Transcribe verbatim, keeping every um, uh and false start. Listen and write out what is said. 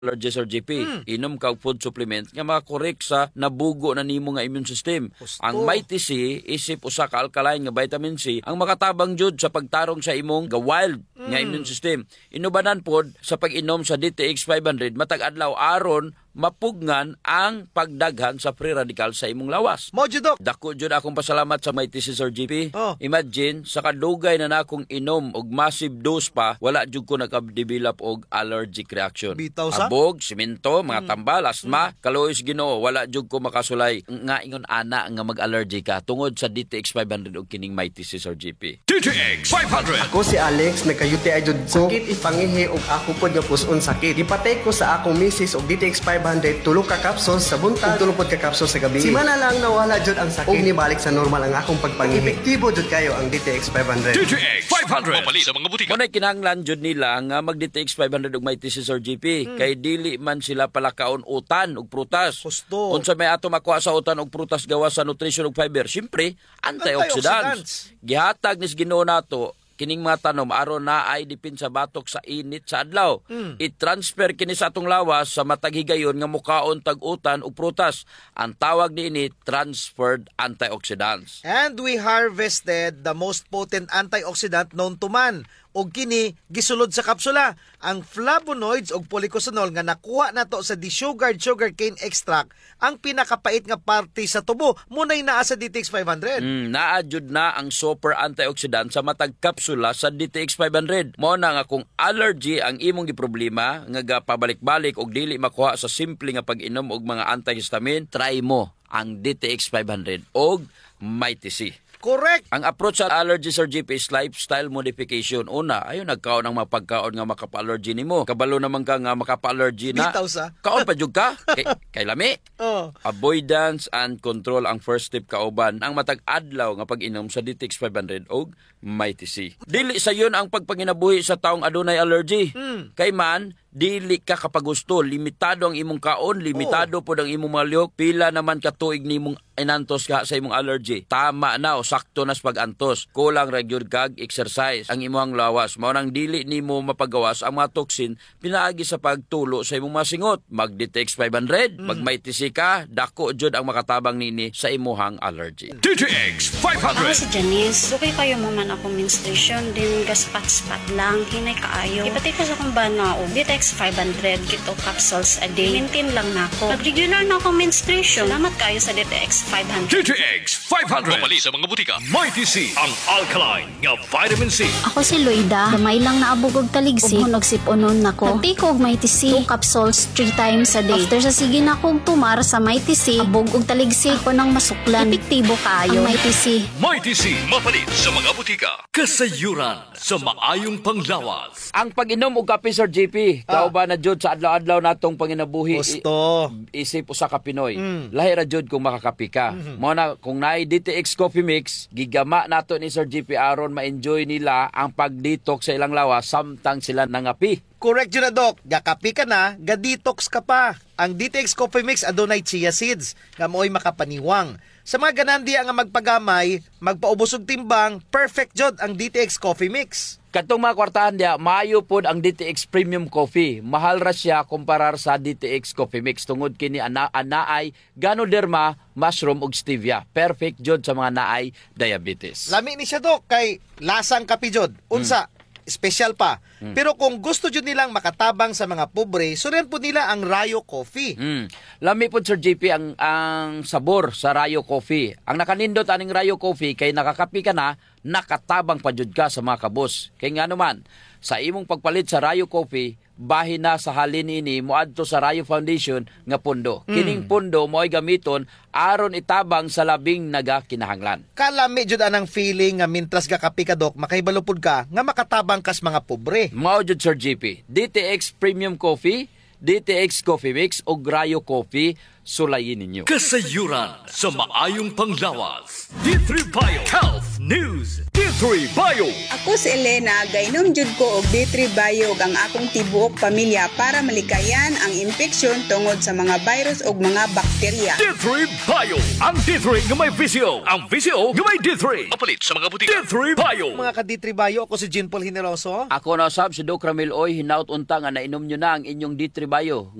allergies or G P. Mm. Inom ka og food supplement nga makakorek sa nabugo na nimo nga immune system. Gusto. Ang Mighty C isip usa ka alkaline nga vitamin C ang makatabang jud sa pagtarong sa imong ga wild mm. nga immune system. Inubanan pod sa pag-inom sa D T X five hundred matag adlaw aron mapugnan ang pagdaghan sa free radical sa imong lawas. Mo jud, Dok. Dako jud akong pasalamat sa Mighty C Sir G P. Oh. Imagine sa kadugay na nakong inom og massive dose pa wala jud ko naka-develop og allergic reaction. Bitaw sa? Abog, simento, mga tambal, asma, kaluoy sa Ginoo, wala jud ko makasulay nga ingon ana nga mag-allergy ka tungod sa D T X five hundred og kining Mighty C Sir G P. D T X five hundred. Ako si Alex, nagka-U T I jud ko. Sakit ipangihi og ako pod nga puson sakit. Ipatay ko sa akong misis og D T X five hundred tulo ka capsules sa buntag, tulo pod ka capsules sa gabi. Simana lang nawala jud ang sakit. Og nibalik sa normal ang akong pagpangihi. Epektibo jud kayo ang D T X five hundred. D T X five hundred. Mapali sa mga butika. Muna'y kinahanglan jud nila nga mag-D T X five hundred og Mighty C Sir G P hmm. kay dili man sila palakaon utan og prutas. Gusto. Unsa may ato makuha sa utan og prutas gawa sa nutrition ug fiber? Siyempre, antioxidants. Gihatag nis Ginoo nato kining mga tanom aron na ay dipin sa batok sa init sa adlaw. Mm. I-transfer kini sa atong lawas sa matag higayon nga mukaon tag-utan ug prutas. Ang tawag niini transferred antioxidants. And we harvested the most potent antioxidant known to man. Og kini gisulod sa kapsula ang flavonoids og polycosanol nga nakuha nato sa desugared sugarcane extract ang pinakapait nga parte sa tubo munay naa sa D T X five hundred. Mm, naa jud na ang super antioxidant sa matag kapsula sa D T X five hundred. Mao na nga kung allergy ang imong giproblema nga gapabalik-balik og dili makuha sa simple nga pag-inom og mga antihistamine, try mo ang D T X five hundred og Mighty C. Correct. Ang approach sa allergy Sir G P is lifestyle modification. Una, ayon nagkaon ang mga pagkaon nga makapa-allergy nimo. Kabalo naman ka nga makapa-allergy na. Bitaw sa. Kaon pa jud ka kay, kay lami. Oh. Avoidance and control ang first step kauban ang matag adlaw nga pag-inom sa D T X five hundred og Mighty C. Dili sa yun ang pagpanginabuhi sa taong adunay allergy. Mm. Kay man dili ka kapag gusto, limitado ang imong kaon, limitado oh. pod ang imong malyok, pila naman ka tuig nimong inantos ka sa imong allergy. Tama na o sakto na sa pag-antos. Kulang ra gyud kag exercise ang imong lawas. Mao nang dili nimo mapagawas ang mga toxin pinaagi sa pagtulo sa imong masingot. Mag-D T X five hundred, mm. mag Mighty C ka, dako jud ang makatabang nini sa imong allergy. D T X five hundred. Ako si Janice. Dukay kayo mo man akong menstruation, din gaspat-spat lang, hinay kaayo. Ipatay ko sa kong bana o D T X five hundred, kito capsules a day. Maintain lang na ako. Nag-regular na akong menstruation. Salamat kayo sa D T X five hundred. D T X five hundred. Mapali sa mga butika. Mighty C, ang alkaline nga vitamin C. Ako si Loida. Gamay lang naabog og taligsi. Ug hunog siponon nako. Nagtake og Mighty C. Two capsules three times a day. After sa sige na kong tumar sa Mighty C, abog og taligsi ako nang masuklan. Epektibo kayo ang Mighty C. Mighty C, mapalit sa mga butika. Kasayuran sa maayong panglawas. Ang pag-inom og kape Sir G P, Ah. kauban na jud sa adlaw-adlaw natong panginabuhi. Gusto. I- isip usa ka Pinoy. Mm. Lahi ra jud kung makakapi ka. Mm-hmm. Mao na kung naay D T X Coffee Mix, gigama nato ni Sir G P aron ma-enjoy nila ang pag-detox sa ilang lawas samtang sila nangapi. Correct yun na, Dok. Gakapi ka na, ga-detox ka pa. Ang D T X Coffee Mix adunay chia seeds, nga mooy makapaniwang. Sa mga ganandi nga magpagamay, magpaubos og timbang, perfect jod ang D T X Coffee Mix. Katong mga kwartahan dia, maayo pod ang D T X Premium Coffee. Mahal ra siya kumparar sa D T X Coffee Mix tungod kini ana anaay Ganoderma, mushroom ug stevia. Perfect jod sa mga naay diabetes. Lami ni siya, Dok, kay lasang kapi jod. Unsa, special pa. Mm. Pero kung gusto jud nilang makatabang sa mga pobre, surian po nila ang Rayo Coffee. Mm. Lami po Sir J P ang ang sabor sa Rayo Coffee. Ang nakanindot aning Rayo Coffee kay nakakapi ka na, nakatabang pa jud ka sa mga kabos. Kay nga naman, sa imong pagpalit sa Rayo Coffee, bahin na sa halin ini moadto sa Rayo Foundation nga pundo. Mm. Kining pundo mo'y gamiton aron itabang sa labing nagakinahanglan. Kalami jud anang feeling nga mintras gakapi ka, Dok, makaibalupod ka nga makatabang kas mga pobre. Mao jud Sir J P, D T X Premium Coffee, D T X Coffee Mix o Rayo Coffee, sulayin ninyo. Kasayuran sa maayong panglawas. D three Bio Health News. D three Bio. Ako si Elena, gainom jud ko og D three Bio ang akong tibuok pamilya para malikayan ang infeksyon tungod sa mga virus ug mga bakterya. D three Bio. Ang D three nga may visio. Ang visio nga may D three. Mapalit sa mga butika. D three Bio. Mga ka-Ditribayo, ako si Jean Paul Generoso. Ako na sab si Doc Ramil Oy, hinaut unta nga nainom nyo na ang inyong D three Bio.